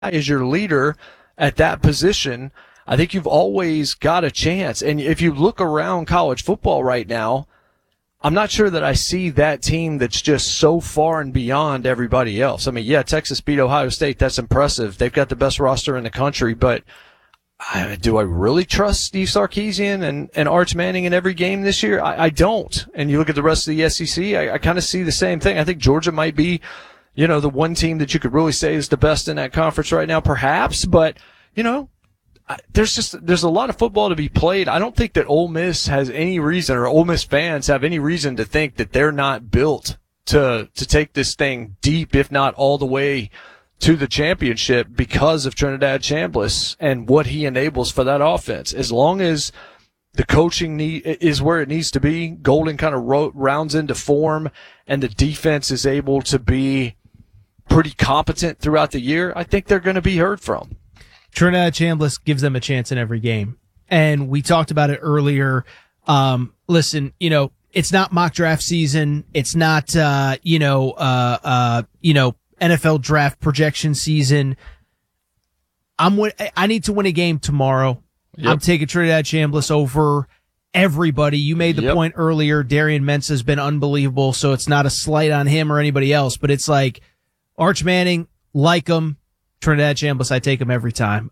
is your leader at that position, I think you've always got a chance. And if you look around college football right now, I'm not sure that I see that team that's just so far and beyond everybody else. I mean, yeah, Texas beat Ohio State. That's impressive. They've got the best roster in the country, but do I really trust Steve Sarkisian and Arch Manning in every game this year? I don't. And you look at the rest of the SEC, I kind of see the same thing. I think Georgia might be, the one team that you could really say is the best in that conference right now, perhaps. But, there's a lot of football to be played. I don't think that Ole Miss has any reason, or Ole Miss fans have any reason to think that they're not built to take this thing deep, if not all the way to the championship, because of Trinidad Chambliss and what he enables for that offense. As long as the coaching is where it needs to be, Golden kind of rounds into form, and the defense is able to be pretty competent throughout the year, I think they're going to be heard from. Trinidad Chambliss gives them a chance in every game. And we talked about it earlier. Listen, it's not mock draft season. It's not, NFL draft projection season. I need to win a game tomorrow. Yep. I'm taking Trinidad Chambliss over everybody. You made the point earlier. Darian Mensah has been unbelievable, so it's not a slight on him or anybody else, but it's like Arch Manning, like him. Trinidad Chambliss, I take him every time.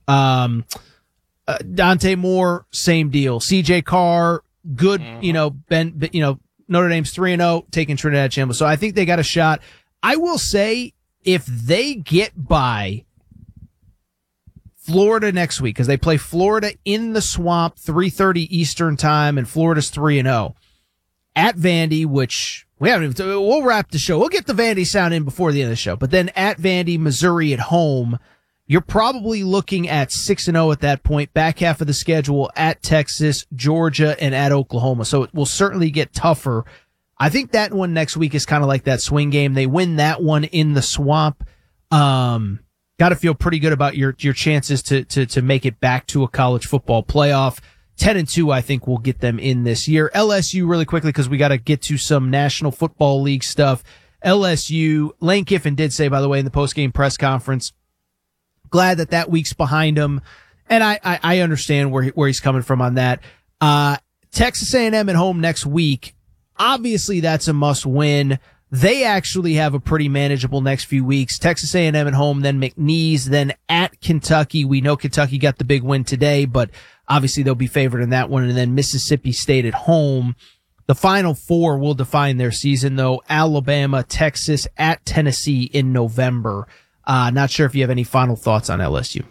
Dante Moore, same deal. CJ Carr, good, Notre Dame's 3-0, taking Trinidad Chambliss. So I think they got a shot. I will say, if they get by Florida next week, because they play Florida in the Swamp, 3:30 Eastern time, and Florida's 3-0 at Vandy, which we haven't even, we'll wrap the show. We'll get the Vandy sound in before the end of the show. But then at Vandy, Missouri at home, you're probably looking at 6-0 at that point. Back half of the schedule at Texas, Georgia, and at Oklahoma. So it will certainly get tougher. I think that one next week is kind of like that swing game. They win that one in the Swamp. Got to feel pretty good about your chances to make it back to a college football playoff. 10-2, I think, will get them in this year. LSU, really quickly, because we got to get to some National Football League stuff. LSU, Lane Kiffin did say, by the way, in the post-game press conference, glad that week's behind him. And I understand where he's coming from on that. Texas A&M at home next week. Obviously, that's a must-win. They actually have a pretty manageable next few weeks. Texas A&M at home, then McNeese, then at Kentucky. We know Kentucky got the big win today, but obviously they'll be favored in that one. And then Mississippi State at home. The Final Four will define their season, though. Alabama, Texas, at Tennessee in November. Not sure if you have any final thoughts on LSU.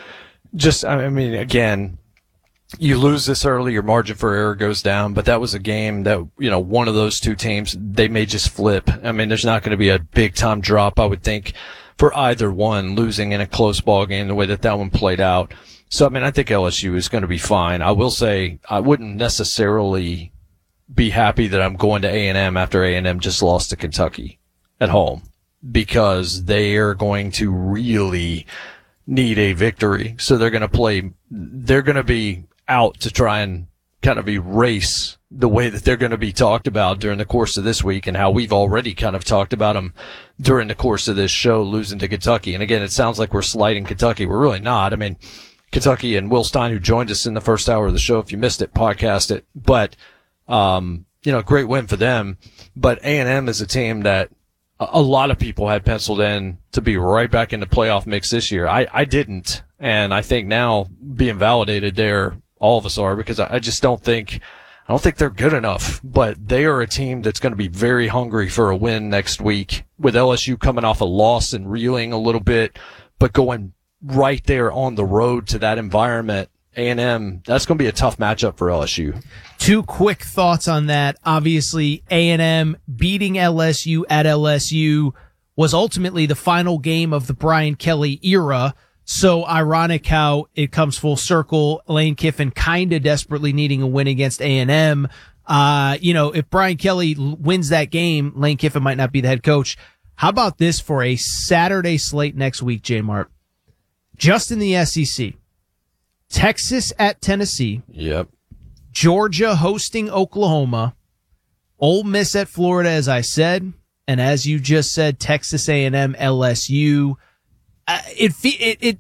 Again, you lose this early, your margin for error goes down, but that was a game that, one of those two teams, they may just flip. There's not going to be a big time drop, I would think, for either one losing in a close ball game the way that one played out. So, I think LSU is going to be fine. I will say I wouldn't necessarily be happy that I'm going to A&M after A&M just lost to Kentucky at home, because they are going to really need a victory. So they're going to be out to try and kind of erase the way that they're going to be talked about during the course of this week, and how we've already kind of talked about them during the course of this show, losing to Kentucky. And again, it sounds like we're slighting Kentucky. We're really not. Kentucky and Will Stein, who joined us in the first hour of the show, if you missed it, podcast it. But, great win for them. But A&M is a team that a lot of people had penciled in to be right back in the playoff mix this year. I didn't. And I think now, being validated there, all of us are, because I don't think they're good enough. But they are a team that's going to be very hungry for a win next week, with LSU coming off a loss and reeling a little bit, but going right there on the road to that environment. A&M, that's going to be a tough matchup for LSU. Two quick thoughts on that. Obviously, A&M beating LSU at LSU was ultimately the final game of the Brian Kelly era. So ironic how it comes full circle. Lane Kiffin kind of desperately needing a win against A&M. If Brian Kelly wins that game, Lane Kiffin might not be the head coach. How about this for a Saturday slate next week, J-Mart? Just in the SEC. Texas at Tennessee. Yep. Georgia hosting Oklahoma. Ole Miss at Florida, as I said. And as you just said, Texas A&M, LSU. it